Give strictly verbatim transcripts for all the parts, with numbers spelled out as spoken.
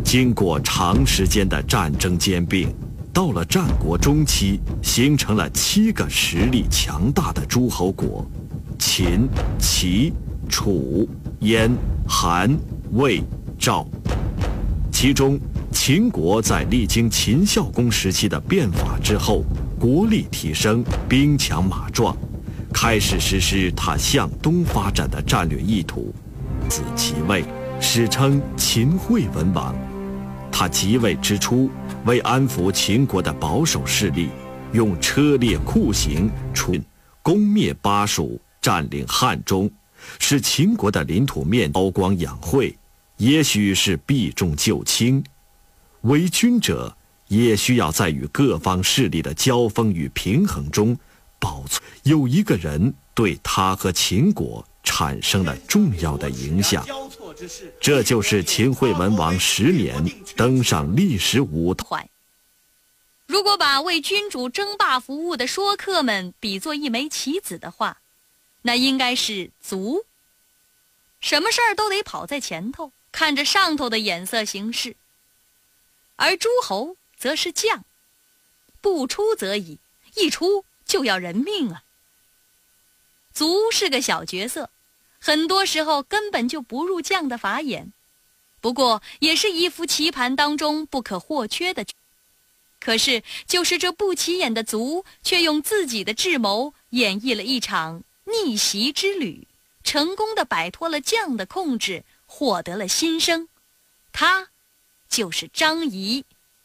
经过长时间的战争兼并，到了战国中期，形成了七个实力强大的诸侯国：秦、齐、楚、燕、韩、魏、赵。其中，秦国在历经秦孝公时期的变法之后，国力提升，兵强马壮，开始实施他向东发展的战略意图。子其位，史称秦惠文王。他即位之初，为安抚秦国的保守势力，用车裂酷刑出攻灭巴蜀，占领汉中，使秦国的领土面高光养晦，也许是避重就轻。为君者也需要在与各方势力的交锋与平衡中保存。有一个人对他和秦国产生了重要的影响，这就是秦惠文王十年登上历史舞台。 如果把为君主争霸服务的说客们比作一枚棋子的话，那应该是卒。什么事儿都得跑在前头，看着上头的眼色行事。而诸侯则是将，不出则已，一出就要人命啊。卒是个小角色，很多时候根本就不入将的法眼，不过也是一副棋盘当中不可或缺的。可是就是这不起眼的卒，却用自己的智谋演绎了一场逆袭之旅，成功地摆脱了将的控制，获得了新生。他就是张仪。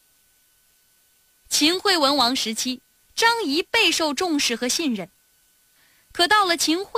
秦惠文王时期，张仪备受重视和信任，可到了秦惠